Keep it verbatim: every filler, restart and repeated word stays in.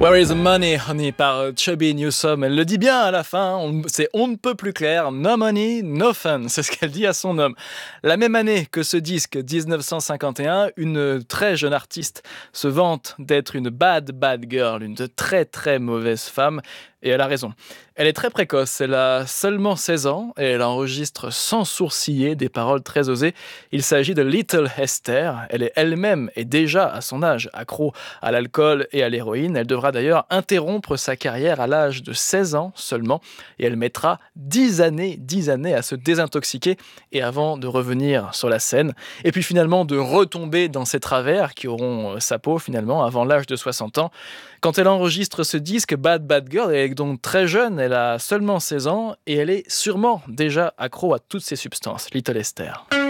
Where is the money, honey par Chubby Newsome. Elle le dit bien à la fin, on, c'est on ne peut plus clair. No money, no fun, c'est ce qu'elle dit à son homme. La même année que ce disque, dix-neuf cent cinquante et un, une très jeune artiste se vante d'être une bad, bad girl, une de très très mauvaise femme. Et elle a raison. Elle est très précoce, elle a seulement seize ans et elle enregistre sans sourciller des paroles très osées. Il s'agit de Little Esther. Elle est elle-même et déjà à son âge accro à l'alcool et à l'héroïne. Elle devra d'ailleurs interrompre sa carrière à l'âge de seize ans seulement et elle mettra dix années, dix années à se désintoxiquer et avant de revenir sur la scène et puis finalement de retomber dans ses travers qui auront sa peau finalement avant l'âge de soixante ans. Quand elle enregistre ce disque Bad Bad Girl, elle est donc très jeune, elle a seulement seize ans et elle est sûrement déjà accro à toutes ces substances, Little Esther.